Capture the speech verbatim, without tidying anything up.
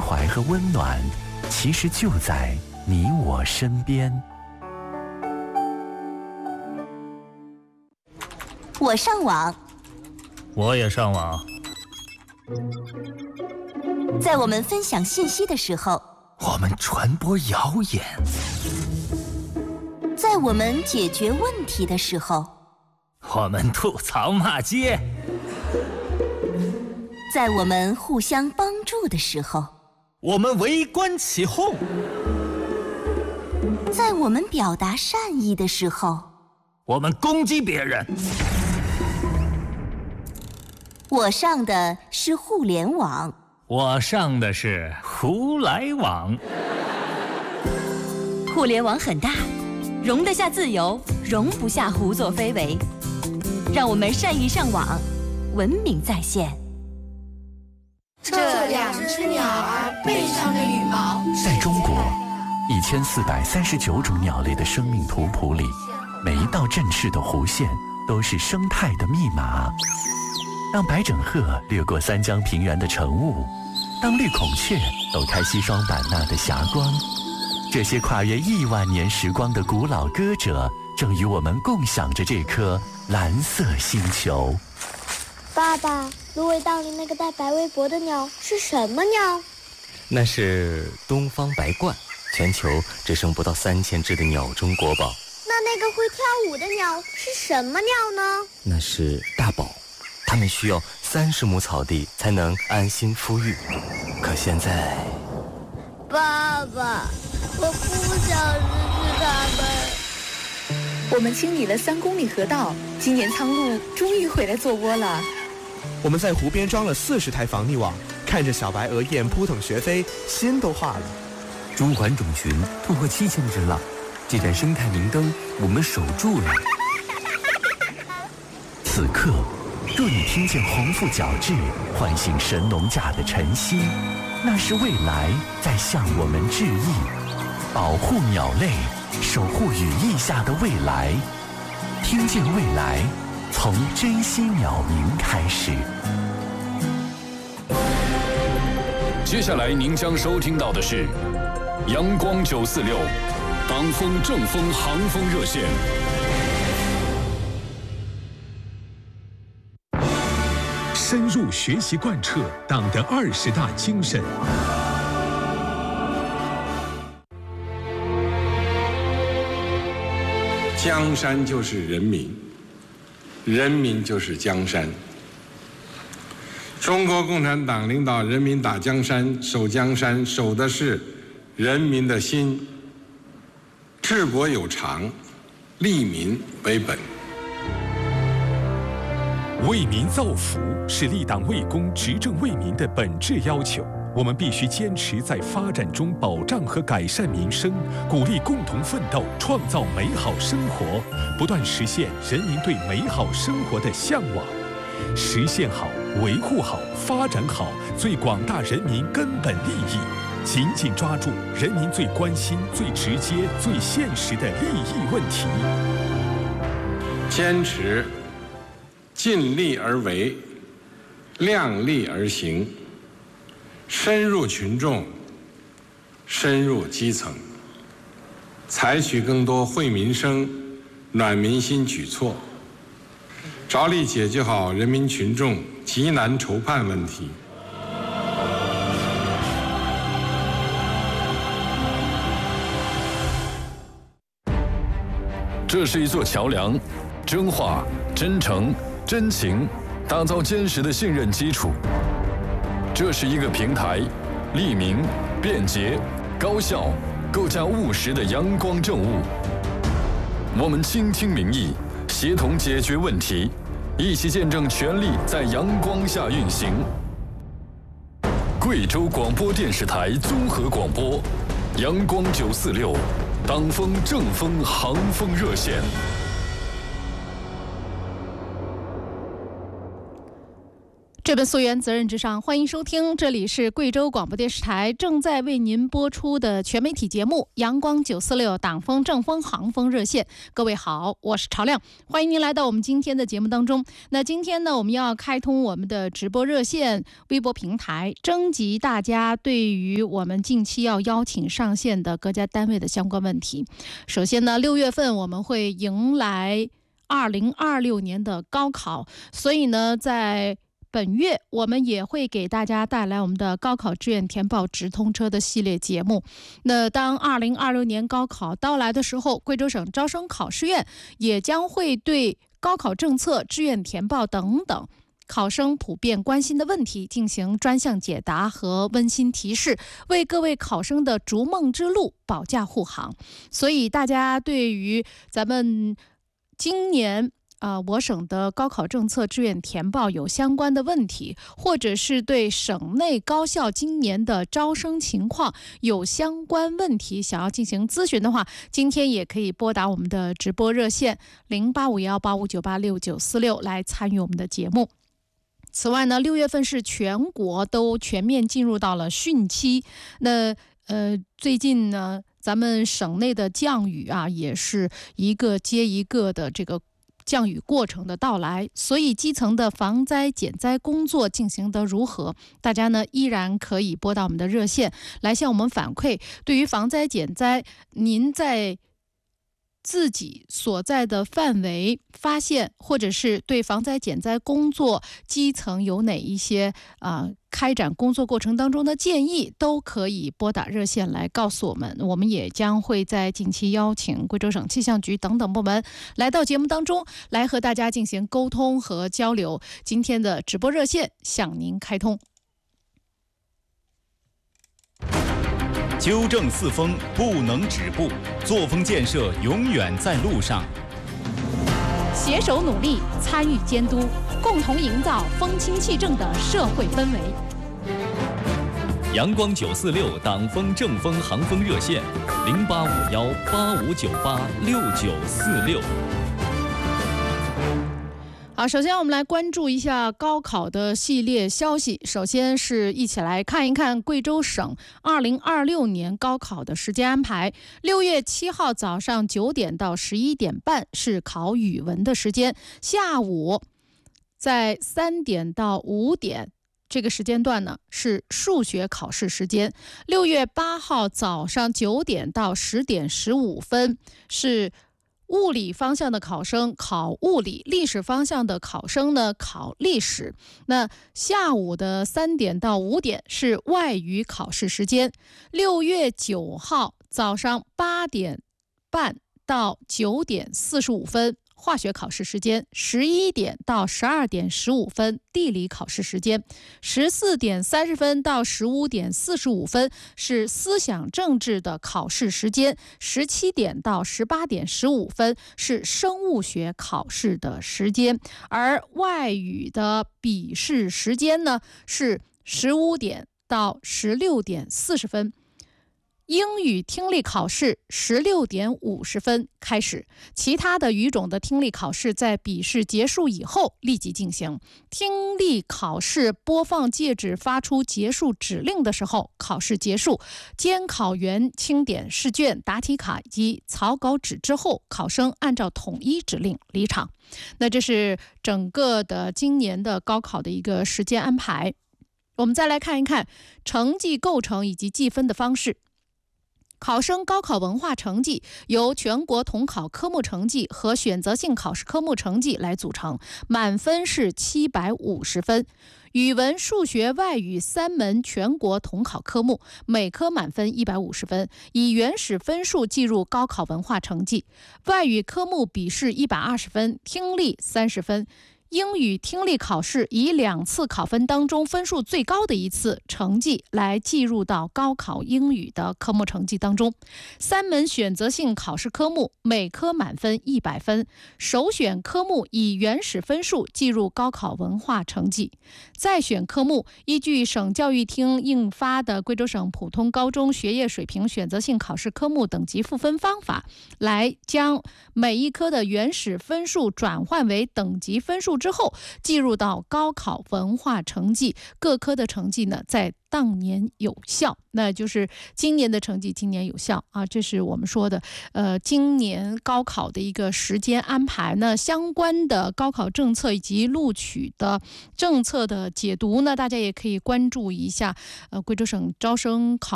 怀和温暖，其实就在你我身边。 我上网， 我也上网。 在我们分享信息的时候， 我们传播谣言； 在我们解决问题的时候， 我们吐槽骂街； 在我们互相帮助的时候， 我们围观起哄； 在我们表达善意的时候， 我们攻击别人。 我上的是互联网， 我上的是胡来网。 互联网很大，容得下自由，容不下胡作非为。让我们善意上网，文明在线。 这两只鸟儿背上的羽毛， 在中国一千四百三十九种鸟类的生命图谱里，每一道振翅的弧线都是生态的密码。当白枕鹤掠过三江平原的晨雾，当绿孔雀抖开西双版纳的霞光，这些跨越亿万年时光的古老歌者，正与我们共享着这颗蓝色星球。 爸爸，芦苇荡里那个带白围脖的鸟是什么鸟？ 那是东方白鹳，全球只剩不到三千只的鸟中国宝。 那那个会跳舞的鸟是什么鸟呢？ 那是大宝，它们需要三十亩草地才能安心孵育。可现在， 爸爸，我不想失去它们。 我们清理了三公里河道，今年苍鹭终于回来做窝了。 我们在湖边装了四十台防溺网，看着小白鹅雁扑腾学飞，心都化了。 中环种群突破七千只了，这盏生态明灯我们守住了。 此刻，若你听见红腹角雉唤醒神农架的晨曦，那是未来在向我们致意。保护鸟类，守护羽翼下的未来。听见未来，从珍惜鸟鸣开始。 接下来您将收听到的是阳光九四六党风正风航风热线。 深入学习贯彻党的二十大精神。 江山就是人民，人民就是江山。中国共产党领导人民打江山、守江山，守的是人民的心。治国有常，利民为本。 为民造福是立党为公、执政为民的本质要求。我们必须坚持在发展中保障和改善民生，鼓励共同奋斗，创造美好生活，不断实现人民对美好生活的向往。实现好、维护好、发展好最广大人民根本利益，紧紧抓住人民最关心、最直接、最现实的利益问题。 坚持尽力而为，量力而行，深入群众，深入基层，采取更多惠民生、暖民心举措，着力解决好人民群众急难愁盼问题。 这是一座桥梁，真话、真诚、真情，打造坚实的信任基础。这是一个平台，利民、便捷、高效，构架务实的阳光政务。我们倾听民意，协同解决问题，一起见证权力在阳光下运行。贵州广播电视台综合广播，阳光九四六，党风正风航风热线。 这本溯源责任至上，欢迎收听，这里是贵州广播电视台正在为您播出的全媒体节目阳光九四六党风正风航风热线。各位好，我是朝亮，欢迎您来到我们今天的节目当中。那今天呢，我们要开通我们的直播热线微博平台，征集大家对于我们近期要邀请上线的各家单位的相关问题。首先呢，六月份我们会迎来二零二六年的高考，所以呢，在本月我们也会给大家带来我们的高考志愿填报直通车的系列节目。那当二零二六年高考到来的时候，贵州省招生考试院也将会对高考政策、志愿填报等等考生普遍关心的问题进行专项解答和温馨提示，为各位考生的逐梦之路保驾护航。所以大家对于咱们今年呃，我省的高考政策、志愿填报有相关的问题，或者是对省内高校今年的招生情况有相关问题想要进行咨询的话，今天也可以拨打我们的直播热线零八五幺八五九八六九四六来参与我们的节目。此外呢，六月份是全国都全面进入到了汛期，那呃，最近呢，咱们省内的降雨啊，也是一个接一个的这个降雨过程的到来，所以基层的防灾减灾工作进行得如何？大家呢依然可以拨到我们的热线来向我们反馈。对于防灾减灾，您在自己所在的范围发现，或者是对防灾减灾工作基层有哪一些啊、呃、开展工作过程当中的建议，都可以拨打热线来告诉我们。我们也将会在近期邀请贵州省气象局等等部门来到节目当中，来和大家进行沟通和交流。今天的直播热线向您开通。 纠正四风不能止步，作风建设永远在路上。 携手努力，参与监督，共同营造风清气正的社会氛围。 阳光九四六党风正风航风热线零八五幺八五九八六九四六。 好，首先我们来关注一下高考的系列消息。首先是一起来看一看贵州省二零二六年高考的时间安排。六月七号早上九点到十一点半是考语文的时间，下午在三点到五点这个时间段呢是数学考试时间。六月八号早上九点到十点十五分是物理方向的考生考物理，历史方向的考生呢考历史。那下午的三点到五点是外语考试时间。六月九号早上八点半到九点四十五分化学考试时间，十一点到十二点十五分地理考试时间，十四点三十分到十五点四十五分是思想政治的考试时间，十七点到十八点十五分是生物学考试的时间，而外语的笔试时间呢是十五点到十六点四十分。英语听力考试十六点五十分开始，其他的语种的听力考试在笔试结束以后立即进行。听力考试播放介质发出结束指令的时候，考试结束。监考员清点试卷、答题卡以及草稿纸之后，考生按照统一指令离场。那这是整个的今年的高考的一个时间安排。我们再来看一看成绩构成以及计分的方式。考生高考文化成绩由全国统考科目成绩和选择性考试科目成绩来组成，满分是七百五十分。语文、数学、外语三门全国统考科目，每科满分一百五十分，以原始分数计入高考文化成绩。外语科目笔试一百二十分，听力三十分。英语听力考试以两次考分当中分数最高的一次成绩来计入到高考英语的科目成绩当中。三门选择性考试科目，每科满分一百分，首选科目以原始分数计入高考文化成绩。再选科目依据省教育厅印发的贵州省普通高中学业水平选择性考试科目等级赋分方法，来将每一科的原始分数转换为等级分数束之后计入到高考文化成绩，各科的成绩呢在当年有效，那就是今年的成绩今年有效啊，这是我们说的呃今年高考的一个时间安排呢，相关的高考政策以及录取的政策的解读呢，大家也可以关注一下呃贵州省招生考